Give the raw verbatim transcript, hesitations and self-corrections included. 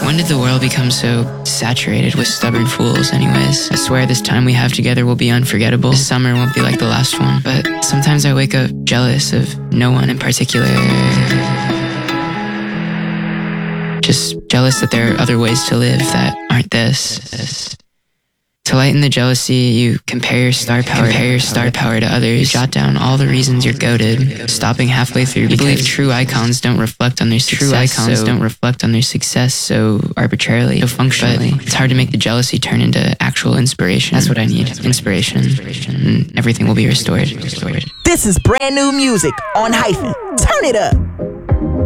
When did the world become so saturated with stubborn fools anyways? I swear this time we have together will be unforgettable. This summer won't be like the last one. But sometimes I wake up jealous of no one in particular. Just jealous that there are other ways to live that aren't this. this. To lighten the jealousy, you compare your star power, compare your star power to others. You jot down all the reasons you're goated, stopping halfway through. You believe true icons don't reflect on their success. True icons so don't reflect on their success so arbitrarily, so functionally. But it's hard to make the jealousy turn into actual inspiration. That's what I need. Inspiration. And everything will be restored. restored. This is brand new music on Hyphen. Turn it up.